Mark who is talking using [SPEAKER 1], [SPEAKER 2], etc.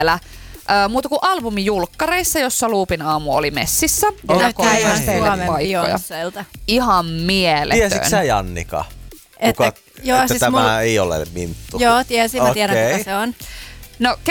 [SPEAKER 1] muuta kuin albumijulkkareissa, jossa Loopin aamu oli messissä. Ja
[SPEAKER 2] Näyttää ihan
[SPEAKER 1] Suomen
[SPEAKER 2] Beyoncélta.
[SPEAKER 1] Ihan mieletön.
[SPEAKER 3] Tiesitkö sä, Jannika?
[SPEAKER 2] Että
[SPEAKER 3] Tämä ei ole minttu?
[SPEAKER 2] Joo, tiesin. Mä tiedän, kuka se on.
[SPEAKER 1] No